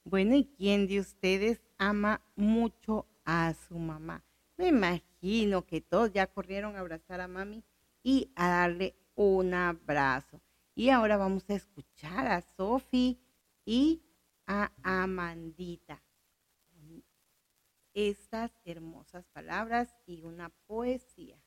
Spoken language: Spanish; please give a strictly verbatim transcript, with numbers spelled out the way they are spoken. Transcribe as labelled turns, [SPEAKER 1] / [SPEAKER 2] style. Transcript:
[SPEAKER 1] Bueno, ¿y quién de ustedes ama mucho a su mamá? Me imagino que todos ya corrieron a abrazar a mami y a darle un abrazo. Y ahora vamos a escuchar a Sofi y a Amandita estas hermosas palabras y una poesía.